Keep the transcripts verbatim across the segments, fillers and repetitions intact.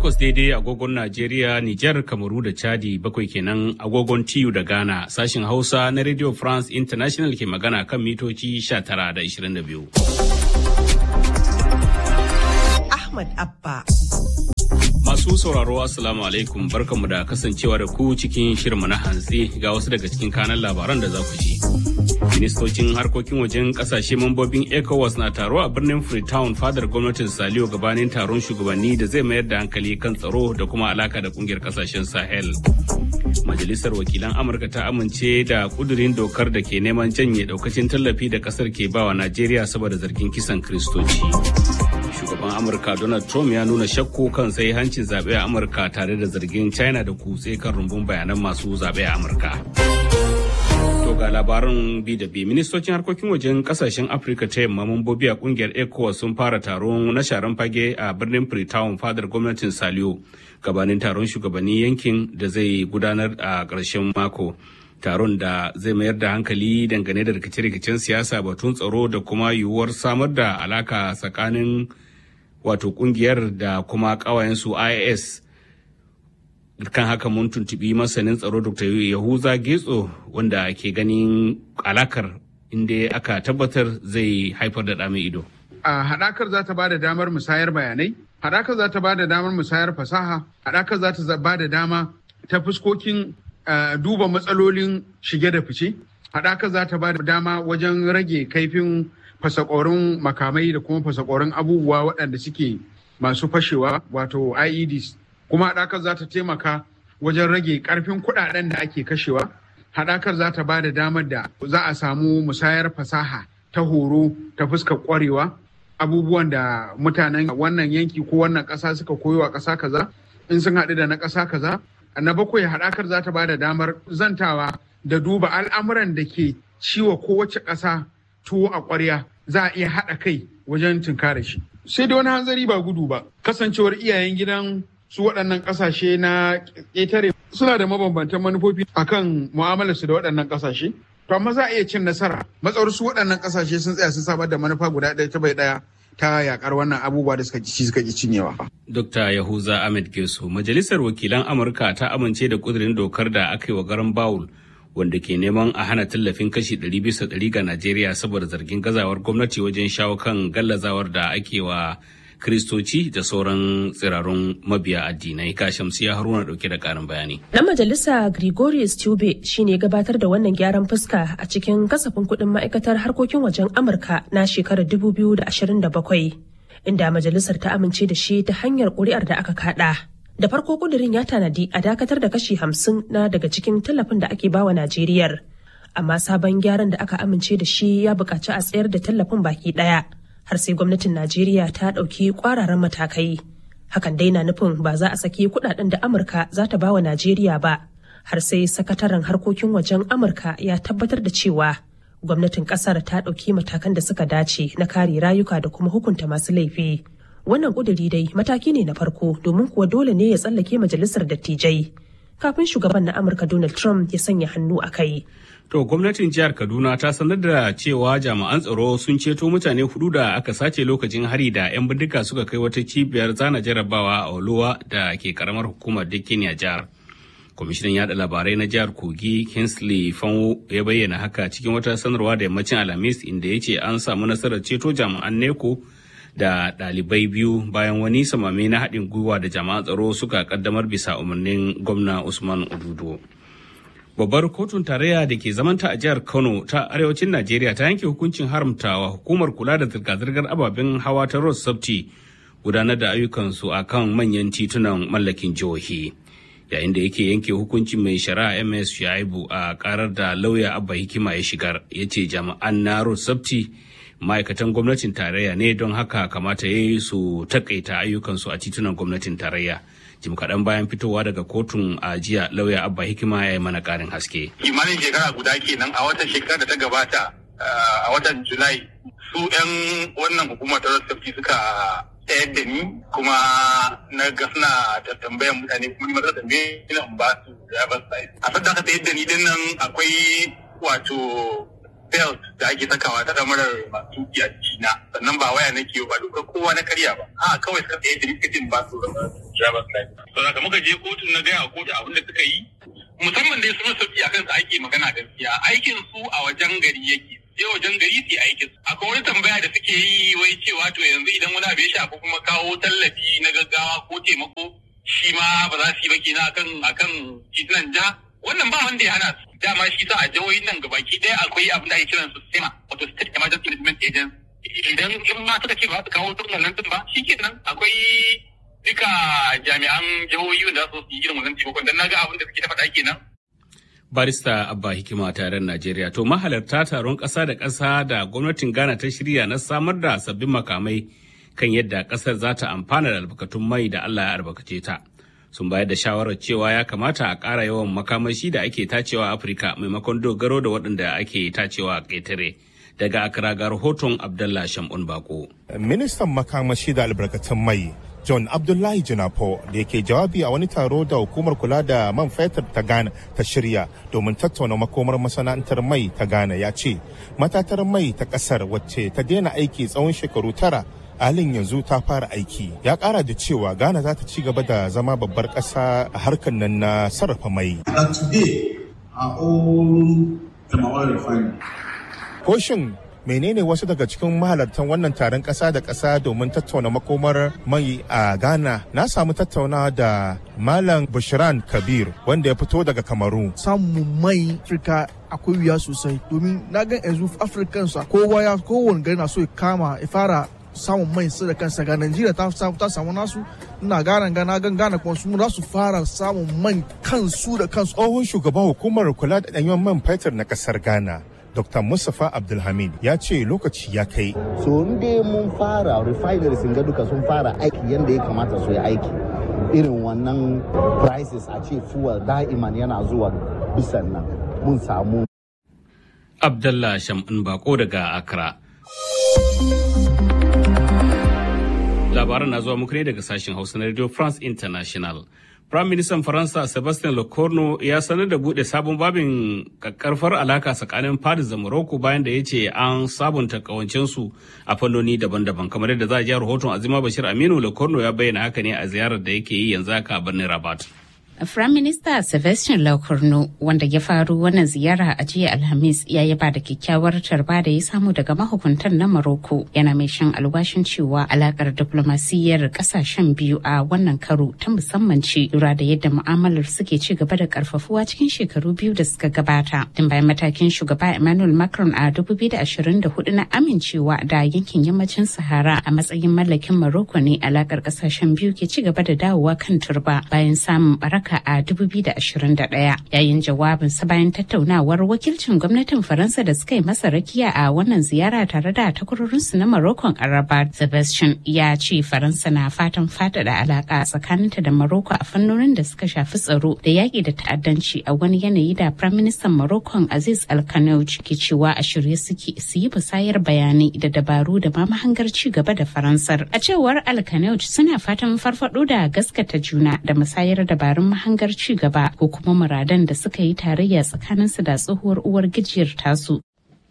takwas daidai agogon Najeriya, Nijar, Kamaru da Chadi, bakwai kenan agogon T U da Ghana. Sashin Hausa na Radio France International ke magana kan mitoci sha tara da ishirin da biyu. Ahmad Abba. Masu sauraro Assalamu alaikum, barkanmu da kasancewa da ku cikin shirinmu na hantsi ga wasu daga cikin kanan labaran da za ku ji. Ministocin harkokin wajen kasashe mambobin ECOWAS na taro a birnin Freetown fadar gwamnatin Saliyo gabanin taron shugabanni da zai mayar da hankali kan tsaro da kuma alaka da kungiyar kasashen Sahel. Majalisar wakilan Amurka ta amince da kudurin dokar da ke neman janye daukacin tallafi da kasar ke bawa Najeriya saboda zargin kisan Kiristoci. Shugaban Amurka Donald Trump ya nuna shakku kan sai hancin zaɓe a Amurka tare da zargin China da kutse kan rumbun bayanan masu zaɓe a Amurka. To ga labarin bi da bi, ministocin harkokin wajen kasashen Afirka ta yamma mambobi a kungiyar ECOWAS sun fara taron na sharan fage a birnin Freetown fadar gwamnatin Saliyo gabanin taron shugabannin yankin da zai gudanar a ƙarshen mako. Taron da zai mayar da hankali dangane da rikice-rikicen siyasa, batun tsaro da kuma yiwuwar samar da alaka tsakanin wato kungiyar da kuma ƙawayensu I A S. Kan haka mun tuntubi masanin tsaro Doctor Yahuza Getso wanda ke ganin alakar inda aka tabbatar zai haifar da ɗame ido. A haɗakar za ta ba da damar musayar bayanai, haɗakar za ta ba da damar musayar fasaha, haɗakar za ta ba da dama ta fuskokin duba matsalolin shige da fice, haɗakar za ta ba da dama wajen rage kaifin fasakorin makamai da kuma fasakorin abubuwa waɗanda suke masu fashewa wato I E Ds. Kuma haɗakar za ta taimaka wajen rage ƙarfin kuɗaɗen da ake kashewa. Haɗakar za ta ba da damar da za a samu musayar fasaha ta horo ta fuskar ƙwarewa, abubuwan da mutanen wannan yanki ko wannan ƙasa suka koyo a ƙasa kaza in sun haɗu da na ƙasa kaza. Na bakwai, haɗakar za ta ba da damar zantawa da duba al'amuran da ke ciwa kowace ƙasa tuwo a ƙwarya, za a iya haɗa kai wajen tunkare shi. Sai da wani hanzari ba gudu ba, kasancewar iyayen gidan su waɗannan ƙasashe na ƙetare suna da mabambantan manufofi akan mu'amalarsu da waɗannan ƙasashe. To amma za a iya cin nasara matsawar su waɗannan ƙasashe sun tsaya sun samar da manufa guda ɗaya ta bai ɗaya ta yaƙar wannan abubuwa da suka ci suka ƙi cinyewa. Dokta Yahuza Ahmed Geso, Majalisar Wakilan Amurka ta amince da ƙudurin dokar da aka yi wa garan Bawul wanda ke neman a hana tallafin kashi ɗari bisa ɗari ga Najeriya saboda zargin gazawar gwamnati wajen shawo kan gallazawar da ake wa Kiristoci da sauran tsirarun mabiya addinai. Kashamsiya Haruna dauke da karin bayani. Dan majalisa Gregorius Tube shine gabatar da wannan gyaran fuska a cikin kasafin kuɗin ma'aikatar harkokin wajen Amurka na shekarar dubu biyu da ashirin da bakwai, inda majalisar ta amince da shi ta hanyar ƙuri'ar da aka kaɗa. Da farko kudirin ya tanadi a dakatar da kashi hamsin na daga cikin tallafin da ake bawa Najeriyar. Amma sabon gyaran da aka amince da shi ya buƙaci a tsayar da tallafin baki ɗaya. Har sai gwamnatin Najeriya ta ɗauki ƙwararan matakai. Hakan dai na nufin ba za a saki kuɗaɗen da Amurka za ta bawa Najeriya ba, har sai sakataren harkokin wajen Amurka ya tabbatar da cewa gwamnatin ƙasar ta ɗauki matakan da suka dace na kare rayuka da kuma hukunta masu laifi. Wannan ƙuduri dai mataki ne na farko, domin kuwa dole ne ya tsallake majalisar dattijai kafin shugaban na Amurka Donald Trump ya sanya hannu a kai. To, gwamnatin jihar Kaduna ta sanar da cewa jami'an tsaro sun ceto mutane hudu da aka sace lokacin hari da 'yan bindiga suka kai wata cibiyar zana jarabawa a Oluwa da ke karamar hukumar Dikini a jihar. Kwamishinan yada labarai na jihar Kogi Kingsley Fanwo ya bayyana haka cikin wata sanarwa da yammacin Alhamis, inda ya ce an samu nasarar ceto jami'an Neko da ɗalibai biyu bayan wani samame na haɗin gwiwa da jami'an tsaro suka kaddamar bisa umarnin gwamna Usman Odudo. Babbar kotun tarayya da ke zamanta a jihar Kano ta arewacin Najeriya ta yanke hukuncin haramtawa hukumar kula da zirga-zirgar ababen hawa ta Road Safety gudanar da ayyukansu a kan manyan titunan mallakin jihohi. Yayin da yake yanke hukuncin mai shari'a M S Shaibu a karar da lauya Abba Hikima ya shigar, ya ce jami'an na Road Safety ma'aikatan gwamnatin tarayya ne, don haka kamata ya yi su takaita ayyukansu a titunan gwamnatin tarayya. Jim kaɗan bayan fitowa daga kotun a jiya, lauya Abba Hikima ya yi mana ƙarin haske. Kimanin shekara guda kenan a watan shekara da ta gabata a watan Julai, su 'yan wannan hukumar ta Road Safety suka tsayar da ni, kuma na ga suna tambayan mutane, kuma ni mata tambaye ina in ba su driver's license. A sadda aka tsayar da ni din nan akwai wato belt da ake sakawa ta damarar masu tuki a jina sannan ba waya nake ba dokar kowa na karya ba a kawai suka tsaye da rikatin ba su driver's license. So da muka je kotu na gaya kotu abin da suka yi musamman dai sun sauki akan su ake magana gaskiya aikin su a wajen gari yake sai wajen gari su aikin su. Akwai wani tambaya da suke yi wai cewa to yanzu idan wani abu ya shafi kuma kawo tallafi na gaggawa ko taimako shi ma ba za su yi ba kenan akan akan titunan ja wannan ba wanda ya hana su dama shi sa a jihohin nan gabaki ɗaya akwai abin da ake kiran su SEMA wato State Emergency Management Agency idan in ma suka ce ba su kawo turnan nan ba shi kenan akwai duka jami'an jihohi wanda za su yi irin wannan taimakon dan naga abin da suke ta faɗa kenan. Barista Abba Hikima taron Najeriya to mahalarta taron ƙasa da ƙasa da gwamnatin Ghana ta shirya na samar da sabbin makamai kan yadda ƙasar za ta amfana da albarkatun mai da Allah ya albarkace ta. Sun bayar da shawarar cewa ya kamata a ƙara yawan makamashi da ake tacewa a Afirka maimakon dogaro da waɗanda ake tacewa a ƙetare. Daga Accra ga rahoton Abdullah Shamun Bako. Ministan makamashi da albarkatun mai John Abdullahi Jinapo da yake jawabi a wani taro da hukumar kula da man fetur ta Ghana ta shirya domin tattauna makomar masana'antar mai ta Ghana ya ce matatar mai ta ƙasar wacce ta daina aiki tsawon shekaru tara halin yanzu ta fara aiki. Ya kara da cewa Ghana za ta ci gaba da zama babbar ƙasa a harkar nan na sarrafa mai. Koshin menene wasu daga cikin mahalartan wannan taron ƙasa da ƙasa domin tattauna makomar mai a Ghana? Na samu tattaunawa da Malam Bushran Kabir wanda ya fito daga Kamaru. Samun mai Afirka akwai wuya sosai domin na ga yanzu Africans kowa ya kowane gari na so ya kama ya fara samun mai su da kansa ga Najeriya ta ta samu nasu ina gana gana gan gana kuma su za su fara samun man kansu da kansu. Tsohon shugaban hukumar kula da ɗanyen man fetur na ƙasar Ghana Doctor Mustapha Abdulhamid ya ce lokaci ya kai. So inda mun fara refineries ga duka sun fara aiki yadda ya kamata su yi aiki. Irin wannan prices a ce fuel da'iman yana zuwa bisan nan mun samu. Abdullah Shamun Bako daga Accra. Labaran na zuwa muku ne daga sashen Hausa na Radio France International. Prime Minister Faransa Sebastien Lecornu ya sanar da bude sabon babin kakkarfar alaka tsakanin Paris da Morocco bayan da ya ce an sabunta kawancensu a fannoni daban-daban. Kamar yadda za a ji rahoton Azima Bashir Aminu, Lecornu ya bayyana haka ne a ziyarar da yake yi yanzu haka a birnin Rabat. Prime Minister Sebastien Lecornu wanda ya faru wannan ziyara a jiya Alhamis ya yaba da kyakkyawar tarba da ya samu daga mahukuntan na Morocco, yana mai shan alwashin cewa alakar diplomasiyyar kasashen biyu a wannan karo ta musamman ce lura da yadda mu'amalar suke ci gaba da karfafuwa cikin shekaru biyu da suka gabata. Tun bayan matakin shugaba Emmanuel Macron a dubu biyu da ashirin da hudu na amincewa da yankin yammacin Sahara a matsayin mallakin Morocco ne alakar kasashen biyu ke ci gaba da dawowa kan turba bayan samun baraka a dubu biyu da ashirin da ɗaya. Yayin jawabinsa bayan tattaunawar wakilcin gwamnatin Faransa da suka yi masa rakiya a wannan ziyara tare da takwarorinsu na Morocco a Rabat, Sebastian ya ce Faransa na fatan faɗaɗa alaƙa tsakaninta da Morocco a fannonin da suka shafi tsaro da yaƙi da ta'addanci a wani yanayi da Prime Minister Morocco Aziz Al-Kanouch ke cewa a shirye suke su yi musayar bayanai da dabaru da ma mahangar ci gaba da Faransar. A cewar Al-Kanouch suna fatan farfaɗo da gaskata juna da musayar dabarun hangar ci gaba ko kuma muradan da suka yi tarayya tsakaninsu da tsohuwar uwar gijiyar tasu.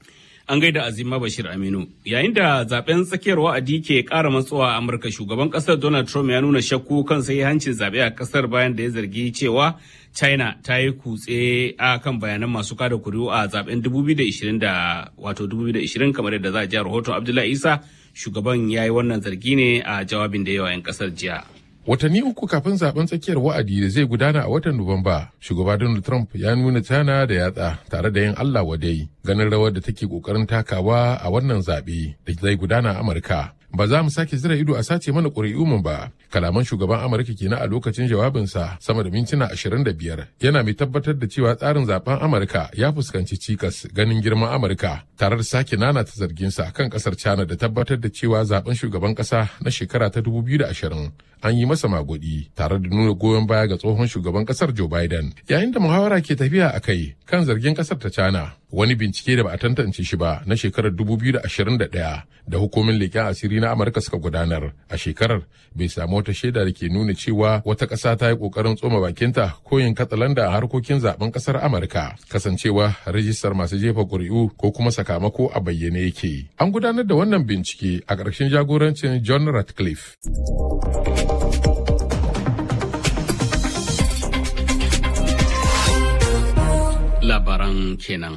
An gaida Azima Bashir Aminu. Yayin da zaben tsakiyar wa'adi ke ƙara matsuwa a Amurka, shugaban ƙasar Donald Trump ya nuna shakku kan hancin zaɓe a ƙasar bayan da ya zargi cewa China ta yi kutse a kan bayanan masu kada kuri'u a zaben dubu biyu da ishirin da wato dubu biyu da ishirin kamar yadda za a ji rahoton Abdullahi Isa. Shugaban ya yi wannan zargi ne a jawabin da yawa 'yan ƙasar jiya. Watanni uku kafin zaben tsakiyar wa'adi da zai gudana a watan Nuwamba, shugaba Donald Trump ya nuna China da yatsa tare da yin Allah wadai ganin rawar da take kokarin takawa a wannan zaɓe da zai gudana a Amurka. Ba za mu sake zira ido a sace mana ƙuri'u ba. Kalaman shugaban Amurka kenan a lokacin jawabinsa sama da mintuna ashirin da biyar. Yana mai tabbatar da cewa tsarin zaben Amurka ya fuskanci cikas ganin girman Amurka tare da sake nanata zarginsa kan kasar China da tabbatar da cewa zaben shugaban kasa na shekara ta dubu biyu da ashirin an yi masa magudi tare da nuna goyon baya ga tsohon shugaban kasar Joe Biden. Yayin da muhawara ke tafiya a kai kan zargin kasar ta China, wani bincike da ba a tantance shi ba na shekarar dubu biyu da ashirin da ɗaya da hukumin leƙen asiri na Amurka suka gudanar a shekarar bai samu wata shaida da ke nuna cewa wata ƙasa ta yi ƙoƙarin tsoma bakinta ko yin katsalanda a harkokin zaben ƙasar Amurka, kasancewa rajistar masu jefa ƙuri'u ko kuma sakamako a bayyane yake. An gudanar da wannan bincike a ƙarshen jagorancin John Ratcliffe. Labaran kenan.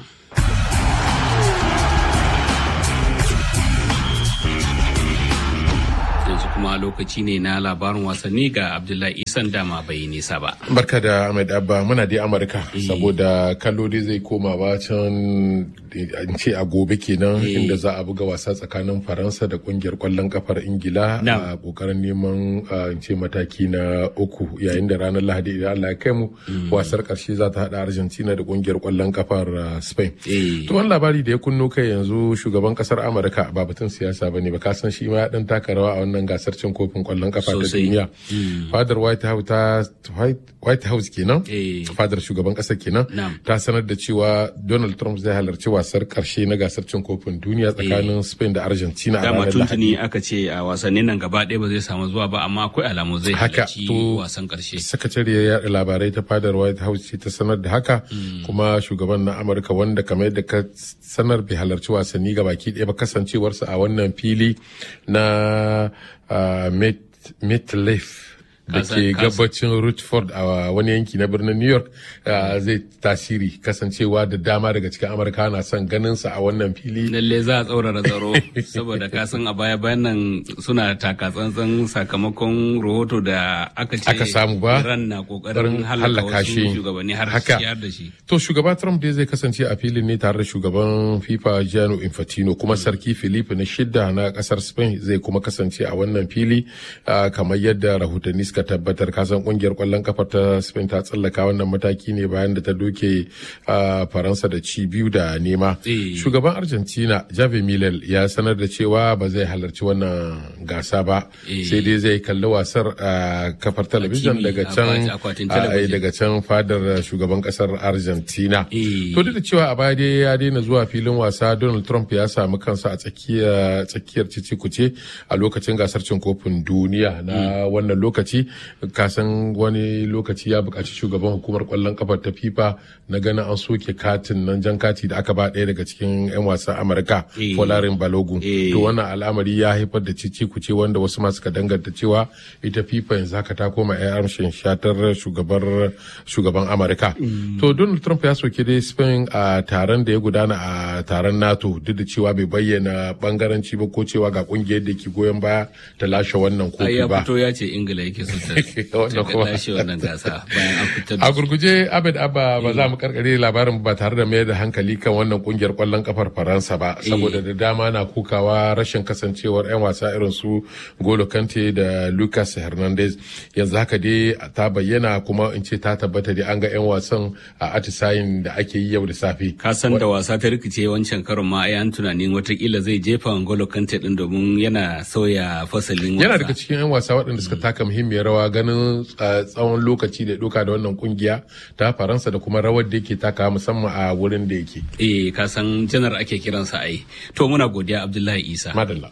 Yanzu kuma lokaci ne na labarin wasanni ga Abdullahi Isan dama bai nisa ba. Barka da Ahmed Abba, muna dai Amurka saboda kallo dai zai koma ba can in ce a gobe kenan inda za a buga wasa tsakanin Faransa da kungiyar kwallon kafar Ingila a kokarin neman in ce mataki na uku, yayin da ranar Lahadi idan Allah ya kai mu wasar karshe za ta hada Argentina da kungiyar kwallon kafar Spain. To wani labari da ya kunno kai yanzu, shugaban kasar Amurka ba batun siyasa bane ba, ka san shi ma ya dan taka rawa a wannan gasar cin kofin kwallon kafa ta duniya. Fadar White House ta White House kenan, fadar shugaban kasar kenan ta sanar da cewa Donald Trump zai halarci wasar karshe na gasar cin kofin duniya tsakanin Spain da Argentina a ranar Lahadi. Dama tuntuni aka ce a wasannin nan gaba ɗaya ba zai samu zuwa ba, amma akwai alamu zai halarci wasan karshe. Sakatariyar yaɗa labarai ta fadar White House ce ta sanar da haka, kuma shugaban na Amurka wanda kamar yadda ka sanar bai halarci wasanni gabaki ɗaya ba, kasancewarsa a wannan fili na MetLife da ke gabacin Rutherford a wani yanki na birnin New York zai tasiri, kasancewa da dama daga cikin Amurka na son ganin sa a wannan fili. Lalle za a tsaurara tsaro saboda kasan a baya bayan nan suna taka tsantsan sakamakon rahoto da aka ce aka samu ba Iran na kokarin halaka wasu shugabanni har siyar da shi. To shugaba Trump dai zai kasance a filin ne tare da shugaban FIFA Gianni Infantino, kuma sarki Felipe na shidda na kasar Spain zai kuma kasance a wannan fili kamar yadda rahotanni suka tabbatar. Kasan kungiyar kwallon kafar ta Spain ta tsallaka wannan mataki ne bayan da ta doke Faransa da ci biyu da nema. Shugaban Argentina Javier Milei ya sanar da cewa ba zai halarci wannan gasa ba, sai dai zai kalli wasar kafar talabijin daga can daga can fadar shugaban kasar Argentina. To duk da cewa a baya dai ya daina zuwa filin wasa, Donald Trump ya samu kansa a tsakiyar tsakiyar cicikuce a lokacin gasar cin kofin duniya na wannan lokaci. Kasan wani lokaci ya buƙaci shugaban hukumar kwallon kafar ta FIFA na ganin an soke katin nan, jan kati da aka ba ɗaya daga cikin 'yan wasan Amurka, Folarin Balogun. To wannan al'amari ya haifar da cicikuce wanda wasu masu ka danganta cewa ita FIFA yanzu haka ta koma 'yan amshin shatar shugabar shugaban Amurka. To Donald Trump ya soke dai Spain a taron da ya gudana a taron NATO, duk da cewa bai bayyana bangaranci ba ko cewa ga kungiyar da ke goyon baya ta lashe wannan kofi ba. Ya fito ya ce Ingila yake so ta lashe wannan gasa bayan an fitar da a gurguje. Abed Abba, ba za mu karkare labarin ba tare da mayar da hankali kan wannan kungiyar kwallon kafar Faransa ba, saboda da dama na kukawa rashin kasancewar 'yan wasa irin su Golo Kante da Lucas Hernandez. Yanzu haka dai ta bayyana, kuma in ce ta tabbata dai an ga 'yan wasan a atisayin da ake yi yau da safe. Ka san da wasa ta rikice wancan karon ma ai an tunanin watakila zai jefa Golo Kante din domin yana sauya fasalin wasa. Yana daga cikin 'yan wasa waɗanda suka taka muhimmiyar rawa ganin tsawon lokaci da doka da wannan kungiya ta Faransa da kuma rawar da yake taka musamman a wurin da yake. Eh, ka san janar ake kiransa ai. To muna godiya Abdullahi Isa. Madalla.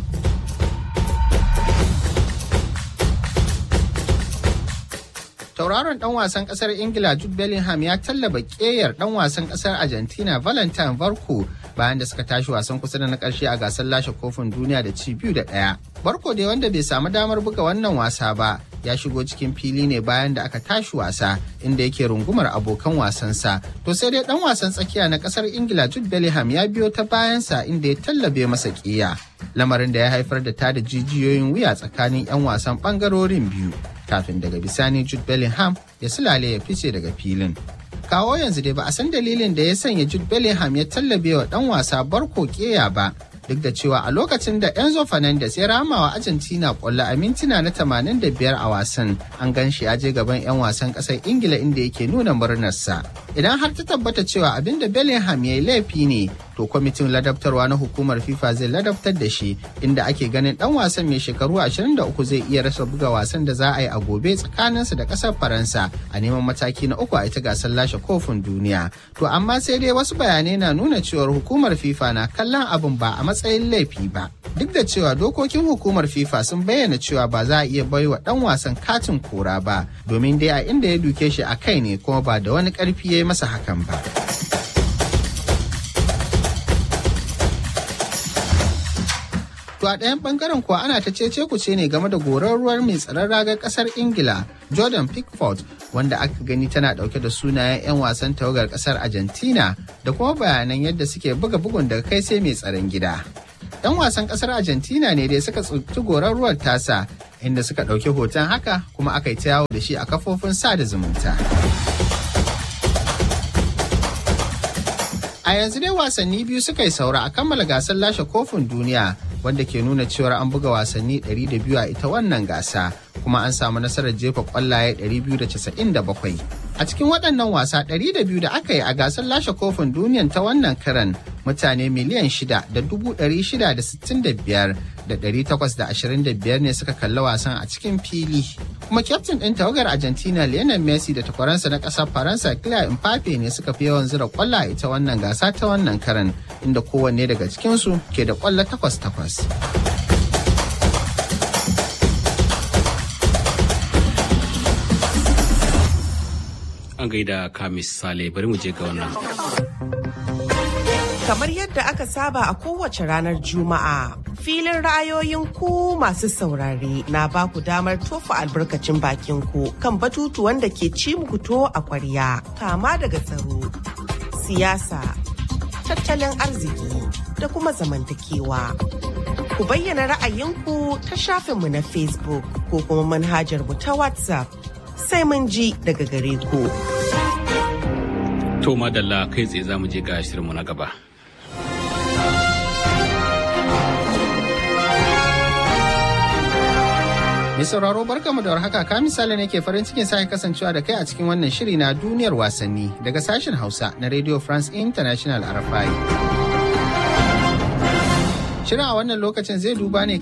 Tauraron dan wasan kasar Ingila Jude Bellingham ya tallaba keyar dan wasan kasar Argentina Valentin Barco bayan da suka tashi wasan kusa da na karshe a gasar lashe kofin duniya da ci biyu da ɗaya. Barco dai, wanda bai samu damar buga wannan wasa ba, ya shigo cikin fili ne bayan da aka tashi wasa, inda yake rungumar abokan wasansa. To sai dai dan wasan tsakiya na kasar Ingila Jude Bellingham ya biyo ta bayansa inda ya tallabe masa kiya, lamarin da ya haifar da tada jijiyoyin wuya tsakanin 'yan wasan bangarorin biyu, kafin daga bisani Jude Bellingham ya sulale ya fice daga filin. Kawo yanzu dai ba a san dalilin da ya sanya Jude Bellingham ya tallabe wa dan wasa Barco keya ba, duk da cewa a lokacin da Enzo Fernandez ya rama wa Argentina kwallo a mintuna na tamanin da biyar a wasan, an gan shi ya je gaban 'yan wasan ƙasar Ingila inda yake nuna murnarsa. Idan har ta tabbata cewa abin da Bellingham ya yi laifi ne, to kwamitin ladabtarwa na hukumar FIFA zai ladabtar da shi, inda ake ganin dan wasan mai shekaru ashirin da uku zai iya rasa buga wasan da za a yi a gobe tsakaninsa da kasar Faransa a neman mataki na uku a ita gasar lashe kofin duniya. To amma sai dai wasu bayanai na nuna cewar hukumar FIFA na kallon abin ba a matsayin laifi ba. Duk da cewa dokokin hukumar FIFA sun bayyana cewa ba za a iya baiwa dan wasan katin kora ba, domin dai a inda ya duke shi a kai ne kuma ba da wani karfi ya yi masa hakan ba. To a ɗayan ɓangaren kuwa ana ta cece kuce ne game da gorar ruwar mai tsaron ragar ƙasar Ingila, Jordan Pickford, wanda aka gani tana ɗauke da sunayen 'yan wasan tawagar ƙasar Argentina da kuma bayanan yadda suke buga bugun daga kai sai mai tsaron gida. 'Yan wasan ƙasar Argentina ne dai suka tsinci gorar ruwar tasa, inda suka ɗauki hoton haka kuma aka yi ta yawo da shi a kafofin sada zumunta. A yanzu dai wasanni biyu suka yi saura a kammala gasar lashe kofin duniya, wanda ke nuna cewar an buga wasanni ɗari da biyu a ita wannan gasa, kuma an samu nasarar jefa kwallaye ɗari biyu da casa'in da bakwai. A cikin waɗannan wasa ɗari da biyu da aka yi a gasar lashe kofin duniyan ta wannan karan, mutane miliyan shida da dubu ɗari shida da sittin da biyar da ɗari takwas da ashirin da biyar ne suka kalli wasan a cikin fili. Kuma kyaftin ɗin tawagar Argentina Lionel Messi da takwaransa na ƙasar Faransa Kylian Mbappe ne suka fi yawan zira kwalla a ita wannan gasa ta wannan karan, inda kowanne daga cikinsu ke da kwallo takwas takwas. An gaida Kamis Sale, bari mu je ga wannan. Kamar yadda aka saba a kowace ranar Juma'a, filin ra'ayoyin ku masu saurare na ba ku damar tofa albarkacin bakin ku kan batutuwan da ke ci muku to a kwarya, kama daga tsaro, siyasa, tattalin arziki da kuma zamantakewa. Ku bayyana ra'ayinku ta shafinmu na Facebook ko kuma manhajar mu ta WhatsApp. Sai mun ji daga gare ku. To madalla, kai tsaye za mu je ga shirinmu na gaba. Mai sauraro barkamu da warhaka, ka misali ne ke farin cikin sake kasancewa da kai a cikin wannan shiri na duniyar wasanni daga sashen Hausa na Radio France International R F I. Shirin a wannan lokacin zai duba ne